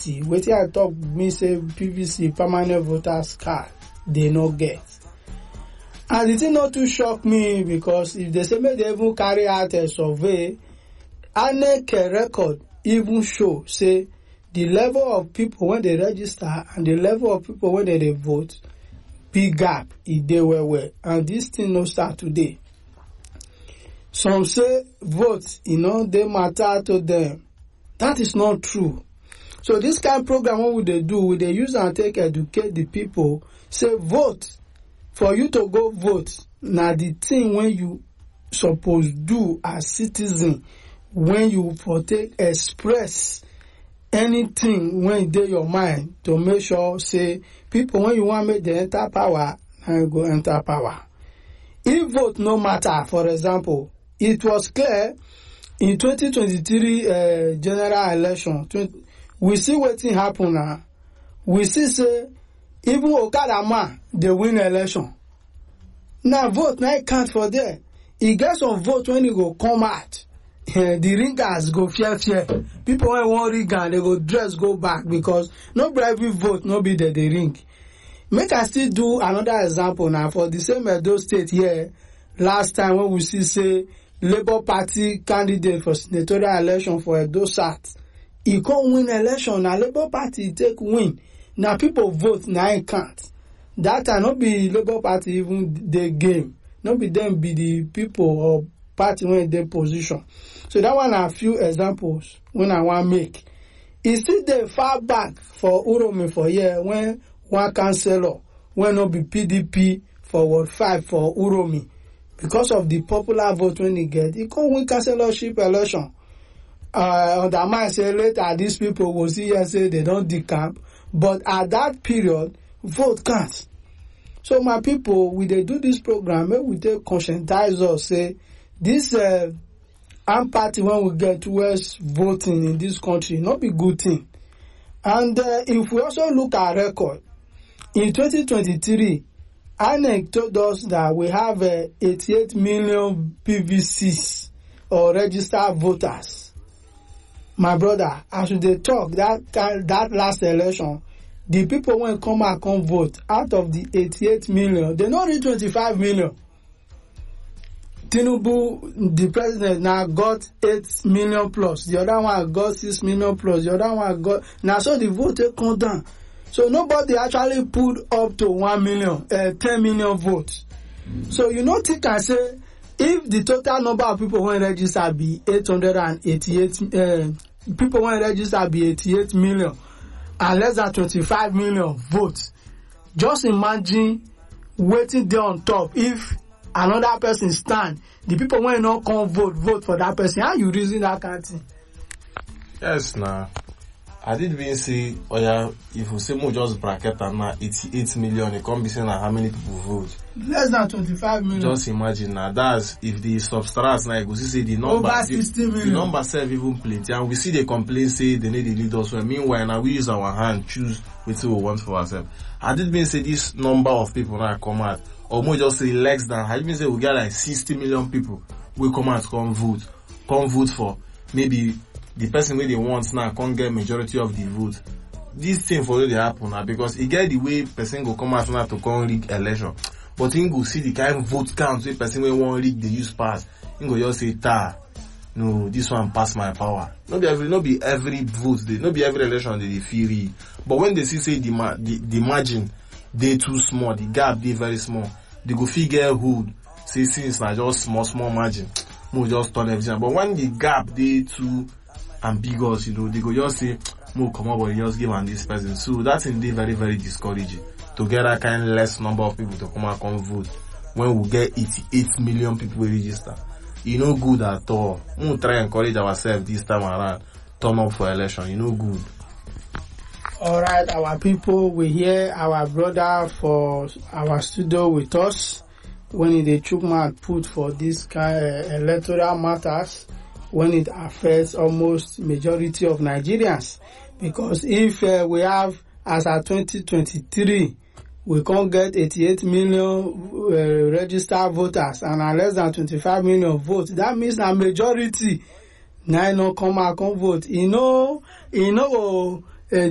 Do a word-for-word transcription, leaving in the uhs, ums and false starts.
sixty. Wetin I talk mean say P V C, permanent voters card, they no get. And the thing not too shock me because if they say make they even carry out a survey, I N E C record even show say the level of people when they register and the level of people when they, they vote, big gap if they were well. And this thing no start today. Some say vote, you know, they matter to them. That is not true. So this kind of program, what would they do? Would they use and take educate the people? Say vote. For you to go vote, now the thing when you suppose do as citizen, when you for take express anything when they your mind to make sure say people when you want make they enter power, and go enter power. If vote no matter, for example, it was clear in twenty twenty-three uh, general election. twenty, we see what thing happen now. We see say even Okada man they win election. Now vote now count for there. He get some vote when he go come out. Uh, the ringers go fear fear. People when want ring and they go dress go back because no every vote no be there they ring. Make I still do another example now for the same Edo State here. Last time when we see say Labour Party candidate for senatorial election for Edo South, he can't win election. Now Labour Party take win. Now people vote now it can't. That time not be Labour Party even the game. Not be them be the people or party when they position. So that one are a few examples when I want make. It's still there far back for Uromi for year when one councillor when not be P D P for Ward five for Uromi. Because of the popular vote when he get, he can't win councillorship election. Uh, on the mind say later these people will see and say they don't decamp. But at that period, vote counts. So my people, we they do this program, we take conscientize us, say, this uh, armed party when we get towards voting in this country, not be good thing. And uh, if we also look at record, in twenty twenty-three, I N E C told us that we have uh, eighty-eight million P V Cs or registered voters. My brother, as they talk, that that last election, the people when come and come vote, out of the eighty-eight million, they not reach twenty-five million. Tinubu, the president, now got eight million plus. The other one got six million plus. The other one got... Now, so the vote come down. So nobody actually put up to one million, uh, ten million votes. So you know, think and say, if the total number of people when register be eight hundred eighty-eight, uh, people when register be eighty-eight million, and less than twenty-five million votes, just imagine waiting there on top. If another person stand, the people when not come vote, vote for that person. How you reason that kind of thing? Yes, nah. I did mean say, oh yeah, if we say more just bracket and now eighty-eight million, it can't be saying how many people vote. Less than twenty-five million. Just imagine now. That's if the substract now, we see the number. Over sixty million. The number self even plenty. And we see they complain, say they need the leaders. Well, meanwhile, now we use our hand, choose which we want for ourselves. I did mean say this number of people now come out. Or more just say less than, I did say we get like sixty million people will come out, come vote. Come vote for maybe the person where they want now can't get majority of the vote. This thing for they happen now because it get the way person go come out now to come rig election. But he go see the kind of vote count where person will want rig the use pass. He go just say, ta, no, this one pass my power. Not be every, not be every vote, they, not be every election they feel rig. But when they see say the, the, the margin, they too small, the gap they very small, they go figure who, say since now just small, small margin, more just turn everything. But when the gap they too ambiguous, you know, they go just say, more come up, but just give on this person. So that's indeed very, very discouraging to get a kind of less number of people to come and come vote when we get eighty-eight million people register. You know, good at all. We'll try and encourage ourselves this time around, turn up for election. You know, good. All right, our people, we hear our brother for our studio with us when they took my put for this kind of electoral matters, when it affects almost majority of Nigerians. Because if uh, we have, as at twenty twenty-three, we can't get eighty-eight million uh, registered voters and less than twenty-five million votes, that means a majority now not come out come vote. You know, you know,